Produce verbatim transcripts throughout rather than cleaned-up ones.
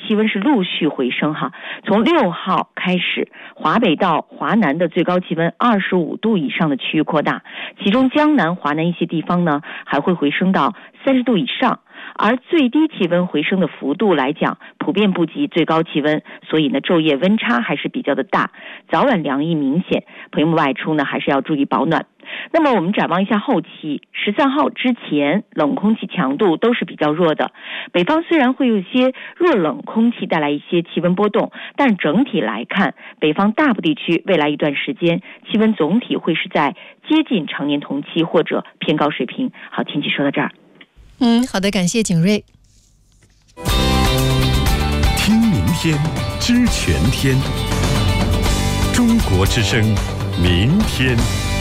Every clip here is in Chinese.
气温是陆续回升哈。从六号开始，华北到华南的最高气温二十五度以上的区域扩大，其中江南、华南一些地方呢还会回升到三十度以上。而最低气温回升的幅度来讲，普遍不及最高气温，所以呢昼夜温差还是比较的大，早晚凉意明显，朋友们外出呢还是要注意保暖。那么我们展望一下后期，十三号之前冷空气强度都是比较弱的，北方虽然会有一些弱冷空气带来一些气温波动，但整体来看，北方大部地区未来一段时间气温总体会是在接近常年同期或者偏高水平。好，天气说到这儿。 嗯，好的，感谢景睿。 听明天，知全天。中国之声，明天。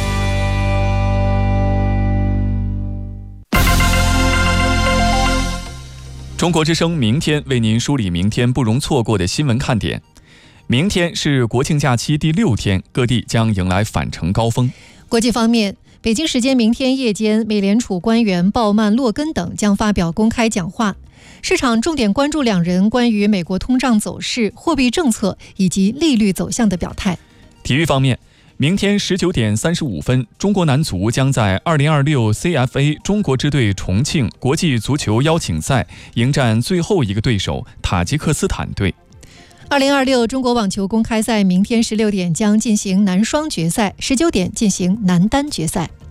中国之声明天为您梳理明天不容错过的新闻看点。明天是国庆假期第六天，各地将迎来返程高峰。 国际方面，北京时间明天夜间，美联储官员鲍曼、洛根等将发表公开讲话，市场重点关注两人关于美国通胀走势、货币政策以及利率走向的表态。 体育方面，明天十九点三十五分，中国男足将在二零二六 C F A 中国支队重庆国际足球邀请赛迎战最后一个对手塔吉克斯坦队。 二零二六中国网球公开赛明天十六点将进行男双决赛，十九点进行男单决赛。